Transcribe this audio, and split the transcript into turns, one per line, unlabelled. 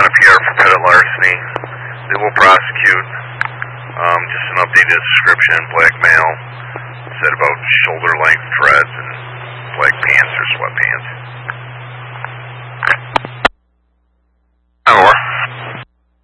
Donna Pierre for petty larceny. They will prosecute. Just an updated description, black male. Said about shoulder length dreads and black pants or sweatpants.